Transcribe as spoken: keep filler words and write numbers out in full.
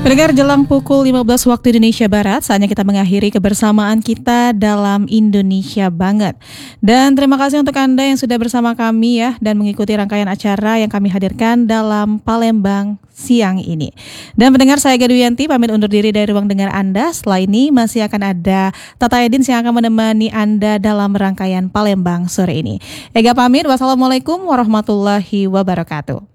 Pendengar, jelang pukul lima belas waktu Indonesia Barat, saatnya kita mengakhiri kebersamaan kita dalam Indonesia Banget. Dan terima kasih untuk Anda yang sudah bersama kami ya, dan mengikuti rangkaian acara yang kami hadirkan dalam Palembang siang ini. Dan pendengar, saya Gadwiyanti pamit undur diri dari ruang dengar Anda. Setelah ini masih akan ada Tata Edins yang akan menemani Anda dalam rangkaian Palembang sore ini. Ega pamit, wassalamualaikum warahmatullahi wabarakatuh.